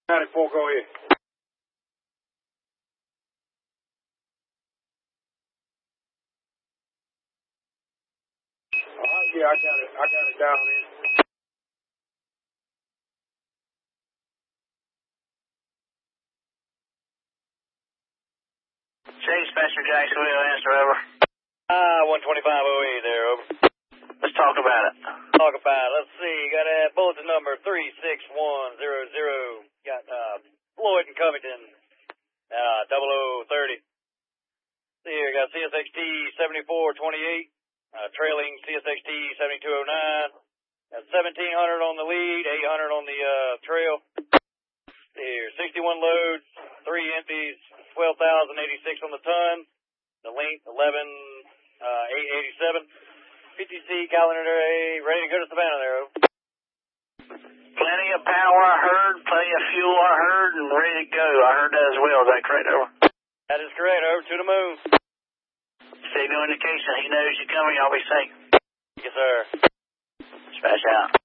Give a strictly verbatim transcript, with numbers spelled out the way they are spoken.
ninety-four, go ahead. Uh, yeah, I got it. I got it down here. Chase, Pastor Jacksonville, answer over. Ah, one twenty-five O E there, over. Let's talk about it. Talk about it. Let's see. Got a bulletin number three six one zero zero. Got uh, Floyd and Covington, uh, double oh thirty. See here, got C S X T seventy-four twenty-eight, uh, trailing C S X T seventy-two oh nine. Got seventeen hundred on the lead, eight hundred on the uh, trail. See here, sixty-one loads, three empties, twelve thousand eighty-six on the ton. The length, eleven eight eighty-seven. P T C calendar A, ready to go to Savannah there, over. Plenty of power, I heard. Plenty of fuel, I heard. And ready to go. I heard that as well. Is that correct, over? That is correct, over to the moon. Signal indication. He knows you're coming. I'll be safe. Yes, sir. Smash out.